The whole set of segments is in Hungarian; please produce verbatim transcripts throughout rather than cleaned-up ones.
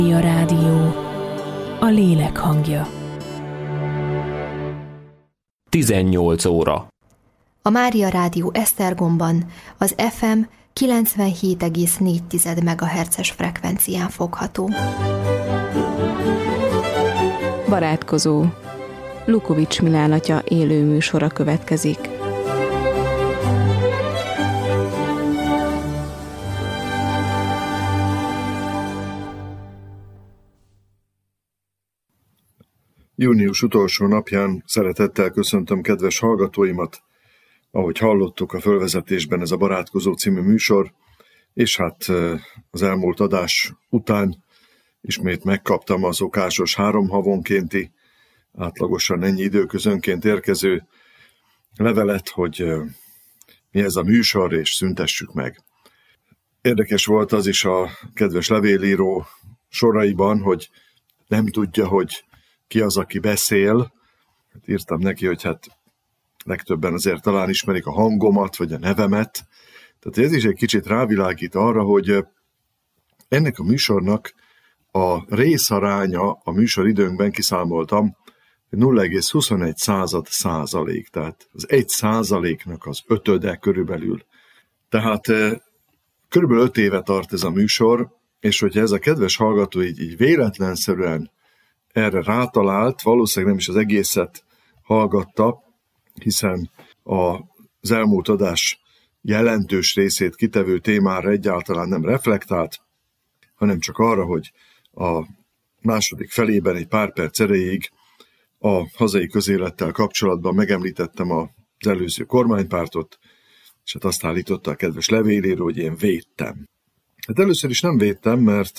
A rádió, a lélek hangja. tizennyolc óra. A Mária Rádió Esztergomban az ef em kilencvenhét egész négy megahertzes frekvencián fogható. Barátkozó. Lukovics Milán atya élő műsora következik. Június utolsó napján szeretettel köszöntöm kedves hallgatóimat. Ahogy hallottuk a fölvezetésben, ez a Barátkozó című műsor, és hát az elmúlt adás után ismét megkaptam az szokásos három havonkénti, átlagosan ennyi időközönként érkező levelet, hogy mi ez a műsor, és szüntessük meg. Érdekes volt az is a kedves levélíró soraiban, hogy nem tudja, hogy ki az, aki beszél. Hát írtam neki, hogy hát legtöbben azért talán ismerik a hangomat, vagy a nevemet. Tehát ez is egy kicsit rávilágít arra, hogy ennek a műsornak a részaránya a műsoridőnkben kiszámoltam, nulla egész huszonegy század százalék, tehát az egy százaléknak az ötöde körülbelül. Tehát körülbelül öt éve tart ez a műsor, és hogyha ez a kedves hallgató így, így véletlenszerűen erre rátalált, valószínűleg nem is az egészet hallgatta, hiszen az elmúlt adás jelentős részét kitevő témára egyáltalán nem reflektált, hanem csak arra, hogy a második felében egy pár perc erejéig a hazai közélettel kapcsolatban megemlítettem az előző kormánypártot, és hát azt állította a kedves levélíró, hogy én védtem. Hát először is nem védtem, mert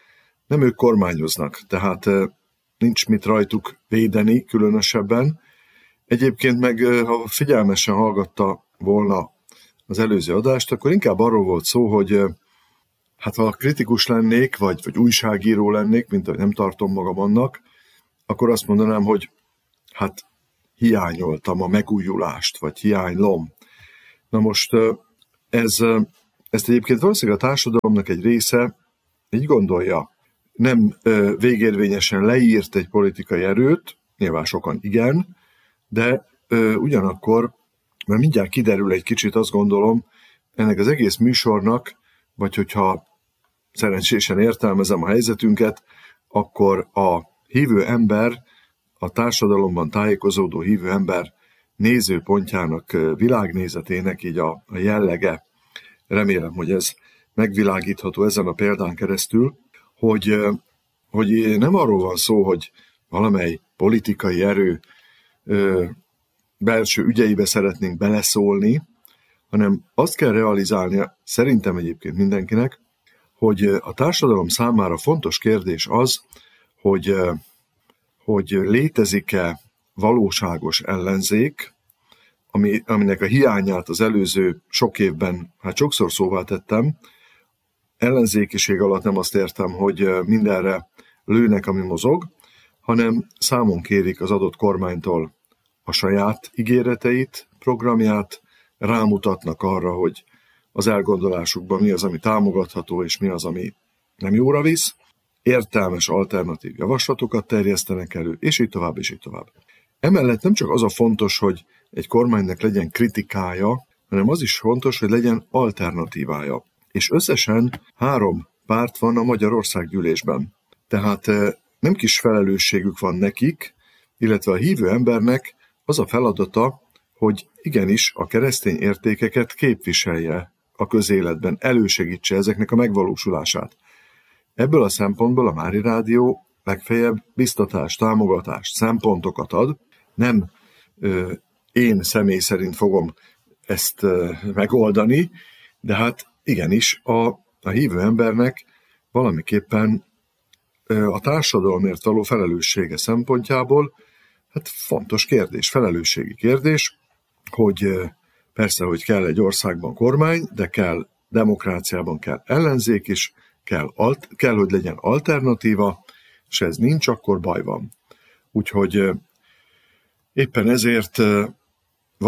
nem ők kormányoznak, tehát nincs mit rajtuk védeni különösebben. Egyébként meg, ha figyelmesen hallgatta volna az előző adást, akkor inkább arról volt szó, hogy hát ha kritikus lennék, vagy, vagy újságíró lennék, mint ahogy nem tartom magam annak, akkor azt mondanám, hogy hát hiányoltam a megújulást, vagy hiánylom. Na most ez, ezt egyébként valószínűleg a társadalomnak egy része így gondolja. Nem végérvényesen leírt egy politikai erőt, nyilván sokan igen, de ö, ugyanakkor, mert mindjárt kiderül egy kicsit, azt gondolom, ennek az egész műsornak, vagy hogyha szerencsésen értelmezem a helyzetünket, akkor a hívő ember, a társadalomban tájékozódó hívő ember nézőpontjának, világnézetének így a, a jellege, remélem, hogy ez megvilágítható ezen a példán keresztül, hogy, hogy nem arról van szó, hogy valamely politikai erő ö, belső ügyeibe szeretnénk beleszólni, hanem azt kell realizálnia, szerintem egyébként mindenkinek, hogy a társadalom számára fontos kérdés az, hogy, hogy létezik-e valóságos ellenzék, ami, aminek a hiányát az előző sok évben, hát sokszor szóvá tettem. Ellenzékiség alatt nem azt értem, hogy mindenre lőnek, ami mozog, hanem számon kérik az adott kormánytól a saját ígéreteit, programját, rámutatnak arra, hogy az elgondolásukban mi az, ami támogatható, és mi az, ami nem jóra visz, értelmes alternatív javaslatokat terjesztenek elő, és így tovább, és így tovább. Emellett nem csak az a fontos, hogy egy kormánynak legyen kritikája, hanem az is fontos, hogy legyen alternatívája. És összesen három párt van a Magyar Országgyűlésben. Tehát nem kis felelősségük van nekik, illetve a hívő embernek az a feladata, hogy igenis a keresztény értékeket képviselje a közéletben, elősegítse ezeknek a megvalósulását. Ebből a szempontból a Mária Rádió legfeljebb biztatást, támogatást, szempontokat ad. Nem ö, én személy szerint fogom ezt ö, megoldani, de hát igenis a, a hívő embernek valamiképpen ö, a társadalomért való felelőssége szempontjából hát fontos kérdés, felelősségi kérdés, hogy ö, persze, hogy kell egy országban kormány, de kell demokráciában kell ellenzék is, kell, alt, kell, hogy legyen alternatíva, és ez nincs, akkor baj van. Úgyhogy ö, éppen ezért ö,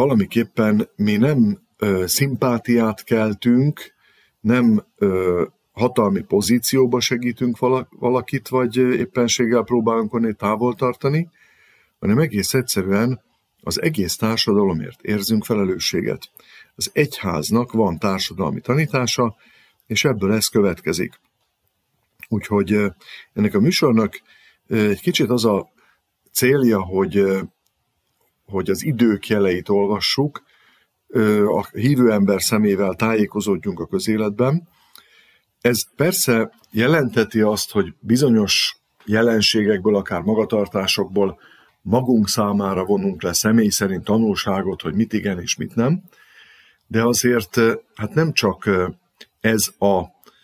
valamiképpen mi nem ö, szimpátiát keltünk, nem ö, hatalmi pozícióba segítünk valakit, vagy éppenséggel próbálunk onné távol tartani, hanem egész egyszerűen az egész társadalomért érzünk felelősséget. Az egyháznak van társadalmi tanítása, és ebből ez következik. Úgyhogy ennek a műsornak egy kicsit az a célja, hogy, hogy az idők jeleit olvassuk, a hívő ember szemével tájékozódjunk a közéletben. Ez persze jelenteti azt, hogy bizonyos jelenségekből, akár magatartásokból magunk számára vonunk le személy szerint tanulságot, hogy mit igen és mit nem, de azért hát nem csak ez a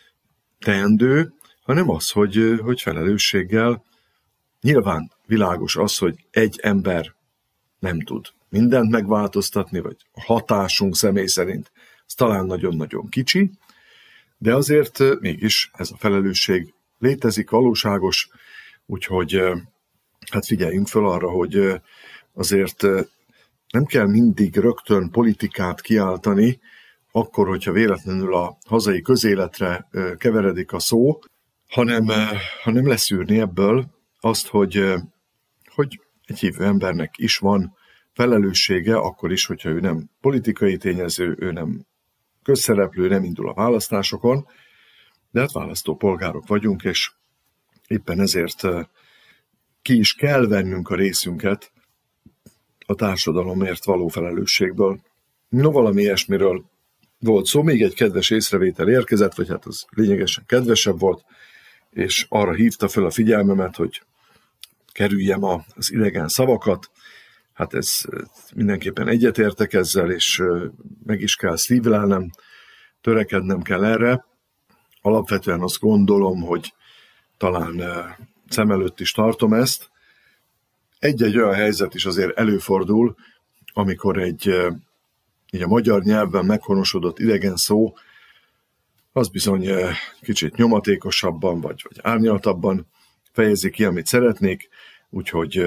teendő, hanem az, hogy, hogy felelősséggel nyilván világos az, hogy egy ember nem tud mindent megváltoztatni, vagy a hatásunk személy szerint ez talán nagyon-nagyon kicsi, de azért mégis ez a felelősség létezik, valóságos, úgyhogy hát figyeljünk föl arra, hogy azért nem kell mindig rögtön politikát kiáltani, akkor, hogyha véletlenül a hazai közéletre keveredik a szó, hanem, hanem leszűrni ebből azt, hogy, hogy egy hívő embernek is van felelőssége, akkor is, hogyha ő nem politikai tényező, ő nem közszereplő, nem indul a választásokon, de hát választópolgárok vagyunk, és éppen ezért ki is kell vennünk a részünket a társadalomért való felelősségből. No, valami ilyesmiről volt szó, még egy kedves észrevétel érkezett, vagy hát az lényegesen kedvesebb volt, és arra hívta föl a figyelmemet, hogy kerüljem az idegen szavakat. Hát ez mindenképpen egyetértek ezzel, és meg is kell szívlelnem, törekednem kell erre. Alapvetően azt gondolom, hogy talán szem előtt is tartom ezt. Egy-egy olyan helyzet is azért előfordul, amikor egy így a magyar nyelvben meghonosodott idegen szó, az bizony kicsit nyomatékosabban, vagy, vagy árnyaltabban fejezi ki, amit szeretnék, úgyhogy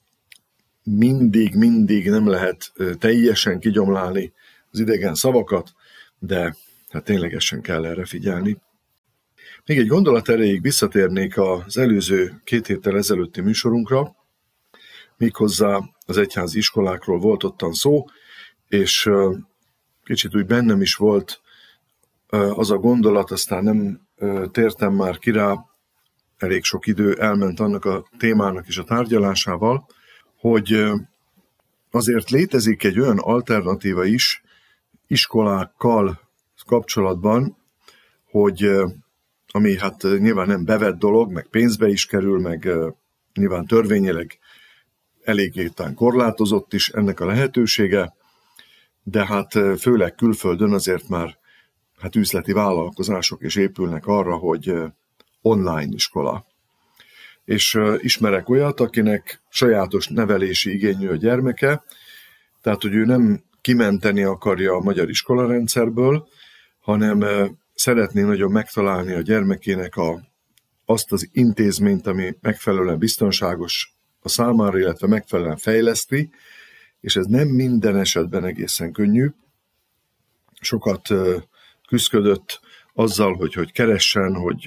mindig, mindig nem lehet teljesen kigyomlálni az idegen szavakat, de hát ténylegesen kell erre figyelni. Még egy gondolat erejéig visszatérnék az előző két héttel ezelőtti műsorunkra, méghozzá az egyházi iskolákról volt ottan szó, és kicsit úgy bennem is volt az a gondolat, aztán nem tértem már ki rá, elég sok idő elment annak a témának is a tárgyalásával, hogy azért létezik egy olyan alternatíva is iskolákkal kapcsolatban, hogy ami hát nyilván nem bevett dolog, meg pénzbe is kerül, meg nyilván törvényileg eléggé tán korlátozott is ennek a lehetősége, de hát főleg külföldön azért már hát üzleti vállalkozások is épülnek arra, hogy online iskola. És ismerek olyat, akinek sajátos nevelési igényű a gyermeke, tehát hogy ő nem kimenteni akarja a magyar iskolarendszerből, hanem szeretné nagyon megtalálni a gyermekének a, azt az intézményt, ami megfelelően biztonságos a számára, illetve megfelelően fejleszti, és ez nem minden esetben egészen könnyű. Sokat küszködött azzal, hogy, hogy keressen, hogy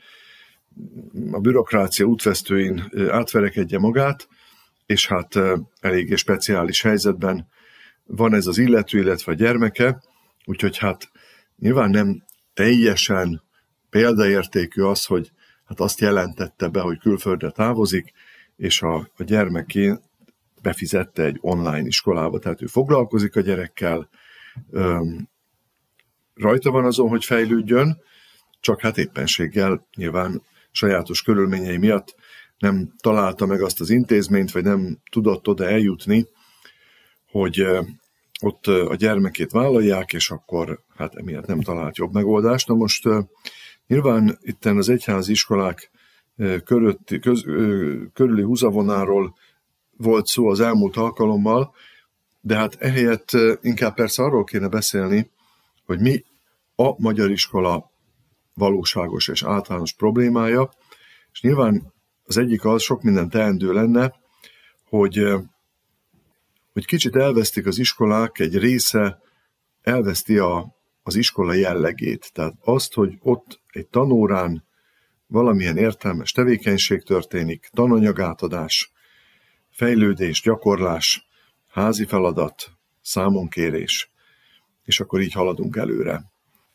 a bürokrácia útvesztőin átverekedje magát, és hát eléggé speciális helyzetben van ez az illető, illetve a gyermeke, úgyhogy hát nyilván nem teljesen példaértékű az, hogy hát azt jelentette be, hogy külföldre távozik, és a, a gyermekén befizette egy online iskolába, tehát ő foglalkozik a gyerekkel, öm, rajta van azon, hogy fejlődjön, csak hát éppenséggel nyilván sajátos körülményei miatt nem találta meg azt az intézményt, vagy nem tudott oda eljutni, hogy ott a gyermekét vállalják, és akkor hát emiatt nem talált jobb megoldást. Na most nyilván itten az egyházi iskolák körötti, köz, körüli húzavonáról volt szó az elmúlt alkalommal, de hát ehelyett inkább persze arról kéne beszélni, hogy mi a magyar iskola valóságos és általános problémája, és nyilván az egyik az, sok minden teendő lenne, hogy, hogy kicsit elvesztik az iskolák, egy része elveszti a, az iskola jellegét. Tehát azt, hogy ott egy tanórán valamilyen értelmes tevékenység történik, tananyagátadás, fejlődés, gyakorlás, házi feladat, számonkérés, és akkor így haladunk előre.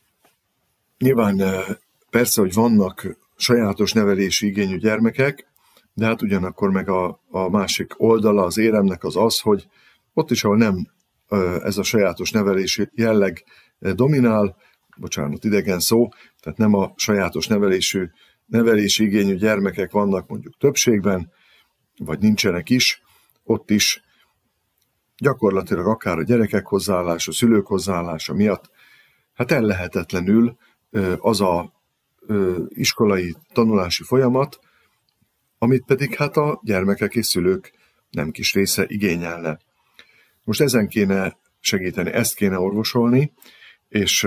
Nyilván persze, hogy vannak sajátos nevelési igényű gyermekek, de hát ugyanakkor meg a, a másik oldala az éremnek az az, hogy ott is, ahol nem ez a sajátos nevelési jelleg dominál, bocsánat, idegen szó, tehát nem a sajátos nevelésű, nevelési igényű gyermekek vannak mondjuk többségben, vagy nincsenek is, ott is gyakorlatilag akár a gyerekek hozzáállása, a szülők hozzáállása miatt, hát ellehetetlenül az a iskolai tanulási folyamat, amit pedig hát a gyermekek és szülők nem kis része igényelne. Most ezen kéne segíteni, ezt kéne orvosolni, és,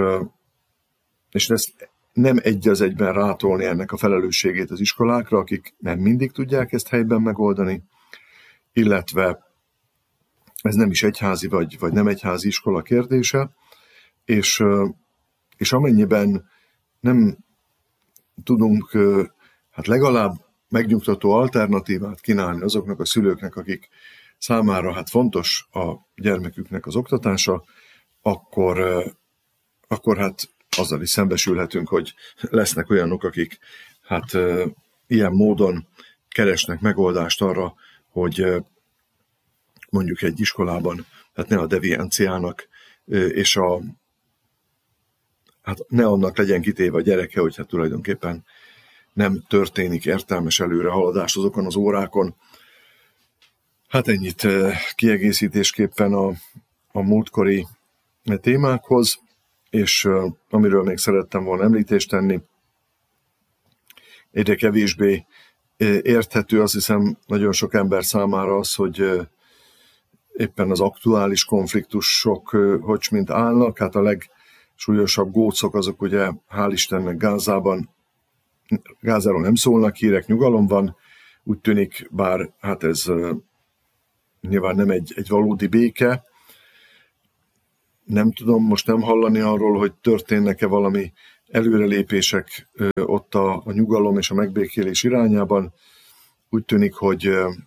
és ezt nem egy az egyben rátolni ennek a felelősségét az iskolákra, akik nem mindig tudják ezt helyben megoldani, illetve ez nem is egyházi vagy, vagy nem egyházi iskola kérdése, és, és amennyiben nem tudunk hát legalább megnyugtató alternatívát kínálni azoknak a szülőknek, akik számára hát fontos a gyermeküknek az oktatása, akkor, akkor hát azzal is szembesülhetünk, hogy lesznek olyanok, akik hát ilyen módon keresnek megoldást arra, hogy mondjuk egy iskolában hát ne a devianciának és a hát ne annak legyen kitéve a gyereke, hogy hát tulajdonképpen nem történik értelmes előrehaladás azokon az órákon. Hát ennyit kiegészítésképpen a, a múltkori témákhoz, és amiről még szerettem volna említést tenni, egyre kevésbé érthető, azt hiszem nagyon sok ember számára az, hogy éppen az aktuális konfliktusok hogy mint állnak. Hát a legsúlyosabb gócok azok ugye hál' Istennek Gázában, Gázáról nem szólnak hírek, nyugalom van, úgy tűnik, bár hát ez nyilván nem egy, egy valódi béke. Nem tudom most nem hallani arról, hogy történnek-e valami előrelépések ott a, a nyugalom és a megbékélés irányában. Úgy tűnik, hogy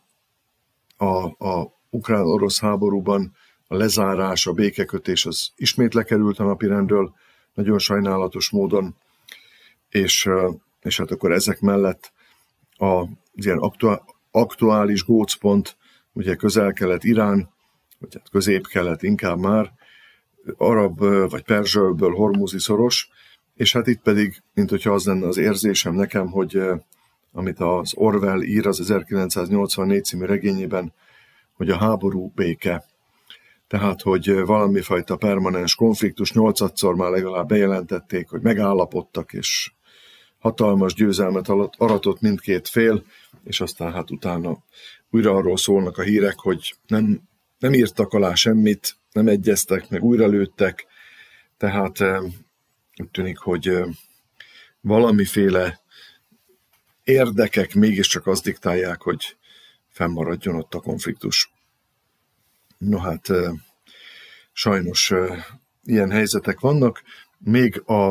a, a ukrán-orosz háborúban a lezárás, a békekötés az ismét lekerült a napirendről, nagyon sajnálatos módon, és, és hát akkor ezek mellett az ilyen aktuális gócpont, ugye Közel-Kelet, Irán, vagy hát Közép-Kelet inkább már, arab vagy perzsölből hormuzi szoros, és hát itt pedig, mint hogyha az lenne az érzésem nekem, hogy amit az Orwell ír az ezerkilencszáznyolcvannégy című regényében, hogy a háború béke. Tehát, hogy valami fajta permanens konfliktus, nyolcadszor már legalább bejelentették, hogy megállapodtak, és hatalmas győzelmet aratott mindkét fél, és aztán hát utána újra arról szólnak a hírek, hogy nem, nem írtak alá semmit, nem egyeztek, meg újra lőttek, tehát úgy tűnik, hogy valamiféle érdekek mégiscsak azt diktálják, hogy fennmaradjon ott a konfliktus. No hát sajnos ilyen helyzetek vannak. Még a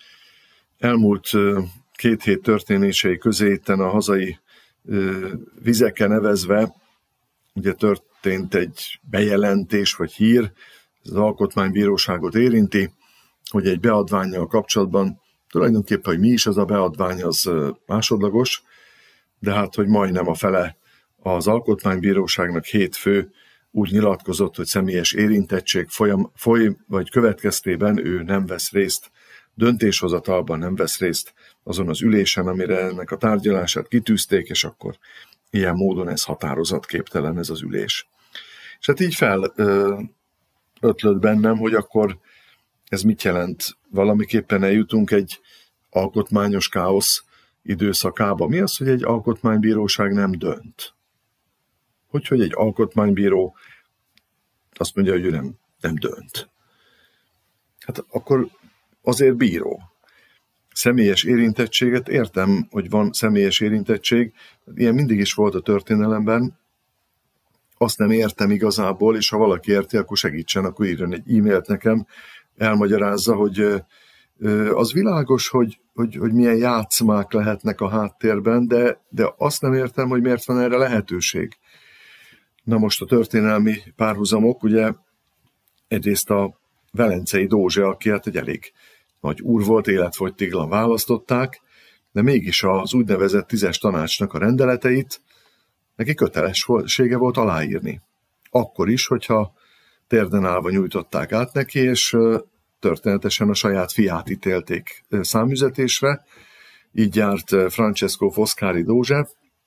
elmúlt két hét történései közé itten a hazai vizeken nevezve, ugye történt egy bejelentés vagy hír, az Alkotmánybíróságot érinti, hogy egy beadvánnyal kapcsolatban tulajdonképpen, hogy mi is az a beadvány, az másodlagos, de hát, hogy majdnem a fele az Alkotmánybíróságnak hét fő úgy nyilatkozott, hogy személyes érintettség folyam, foly, vagy következtében ő nem vesz részt, döntéshozatalban nem vesz részt azon az ülésen, amire ennek a tárgyalását kitűzték, és akkor ilyen módon ez határozatképtelen ez az ülés. És hát így fel ö, ötlött bennem, hogy akkor ez mit jelent? Valamiképpen eljutunk egy alkotmányos káosz időszakába. Mi az, hogy egy alkotmánybíróság nem dönt? Hogy, hogy egy alkotmánybíró azt mondja, hogy ő nem, nem dönt. Hát akkor azért bíró. Személyes érintettséget értem, hogy van személyes érintettség. Ilyen mindig is volt a történelemben. Azt nem értem igazából, és ha valaki érti, akkor segítsen, akkor írjon egy e-mailt nekem, elmagyarázza, hogy az világos, hogy, hogy, hogy milyen játszmák lehetnek a háttérben, de, de azt nem értem, hogy miért van erre lehetőség. Na most a történelmi párhuzamok, ugye egyrészt a Velencei Dózse, aki hát egy elég nagy úr volt, életfogytiglan választották, de mégis az úgynevezett tízes tanácsnak a rendeleteit neki kötelessége volt aláírni. Akkor is, hogyha térden állva nyújtották át neki, és történetesen a saját fiát ítélték számüzetésre. Így járt Francesco Foscari Dózse,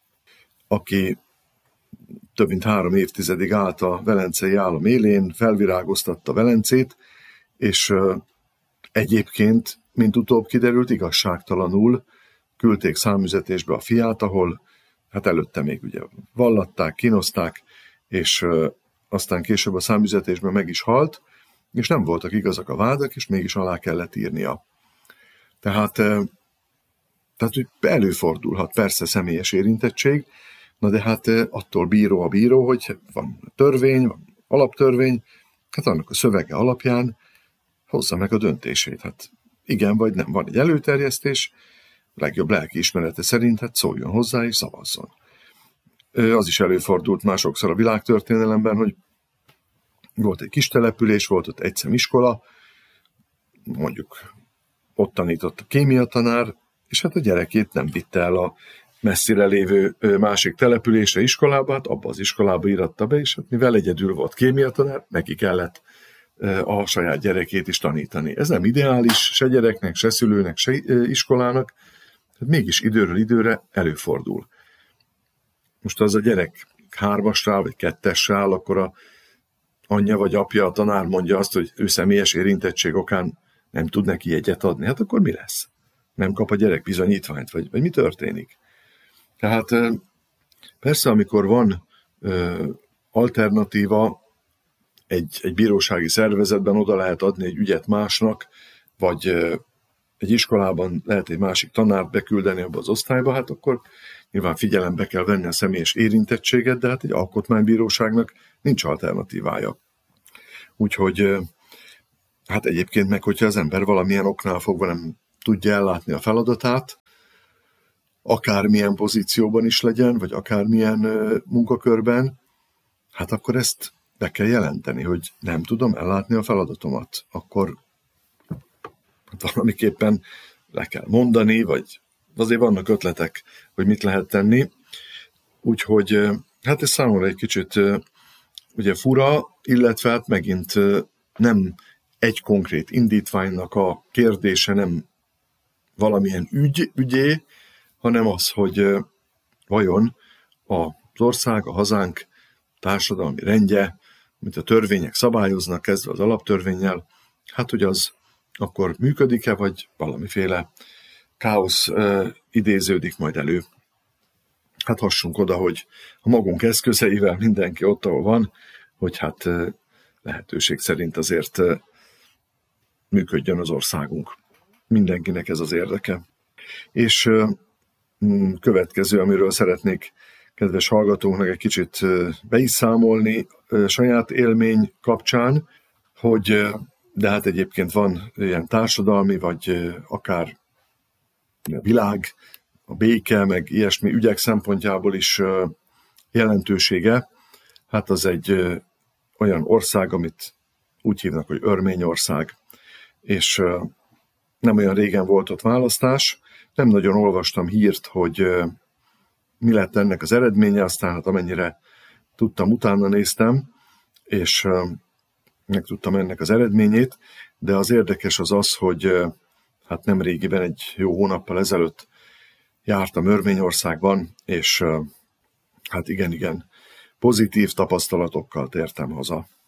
aki több mint három évtizedig állt a velencei állam élén, felvirágoztatta Velencét, és egyébként, mint utóbb kiderült, igazságtalanul küldték számüzetésbe a fiát, ahol hát előtte még ugye vallatták, kínozták, és aztán később a számüzetésben meg is halt, és nem voltak igazak a vádak, és mégis alá kellett írnia. Tehát, tehát hogy előfordulhat persze személyes érintettség, na de hát attól bíró a bíró, hogy van törvény, van alaptörvény, hát annak a szövege alapján hozza meg a döntését. Hát igen vagy nem, van egy előterjesztés, legjobb lelkiismerete szerint hát szóljon hozzá és szavazzon. Az is előfordult már sokszor a világtörténelemben, hogy volt egy kis település, volt ott egy szemiskola, mondjuk ott tanított a kémiatanár, és hát a gyerekét nem vitte el a messzire lévő másik településre, iskolába, hát abba az iskolába íratta be, és hát mivel egyedül volt kémiatanár, neki kellett a saját gyerekét is tanítani. Ez nem ideális, se gyereknek, se szülőnek, se iskolának, hát mégis időről időre előfordul. Most az a gyerek hármasra vagy kettesre áll, akkor a anyja vagy apja, a tanár mondja azt, hogy ő személyes érintettség okán nem tud neki jegyet adni. Hát akkor mi lesz? Nem kap a gyerek bizonyítványt, vagy, vagy mi történik? Tehát persze, amikor van ö, alternatíva, egy, egy bírósági szervezetben oda lehet adni egy ügyet másnak, vagy ö, egy iskolában lehet egy másik tanárt beküldeni abba az osztályba, hát akkor nyilván figyelembe kell venni a személyes érintettséget, de hát egy alkotmánybíróságnak nincs alternatívája. Úgyhogy hát egyébként meg, hogyha az ember valamilyen oknál fogva nem tudja ellátni a feladatát, akármilyen pozícióban is legyen, vagy akármilyen munkakörben, hát akkor ezt be kell jelenteni, hogy nem tudom ellátni a feladatomat. Akkor hát valamiképpen le kell mondani, vagy azért vannak ötletek, hogy mit lehet tenni. Úgyhogy hát ez számomra egy kicsit ugye fura, illetve hát megint nem egy konkrét indítványnak a kérdése, nem valamilyen ügy, ügyé, hanem az, hogy vajon az ország, a hazánk társadalmi rendje, amit a törvények szabályoznak, kezdve az alaptörvénnyel, hát hogy az akkor működik-e, vagy valamiféle káosz uh, idéződik majd elő. Hát hassunk oda, hogy a magunk eszközeivel mindenki ott, ahol van, hogy hát uh, lehetőség szerint azért uh, működjön az országunk. Mindenkinek ez az érdeke. És uh, következő, amiről szeretnék kedves hallgatóknak egy kicsit uh, be is számolni uh, saját élmény kapcsán, hogy uh, de hát egyébként van ilyen társadalmi, vagy uh, akár a világ, a béke, meg ilyesmi ügyek szempontjából is jelentősége. Hát az egy olyan ország, amit úgy hívnak, hogy Örményország, és nem olyan régen volt ott választás. Nem nagyon olvastam hírt, hogy mi lett ennek az eredménye, aztán hát amennyire tudtam, utána néztem, és megtudtam ennek az eredményét, de az érdekes az az, hogy hát nem régiben, egy jó hónappal ezelőtt jártam Örményországban, és hát igen-igen pozitív tapasztalatokkal tértem haza.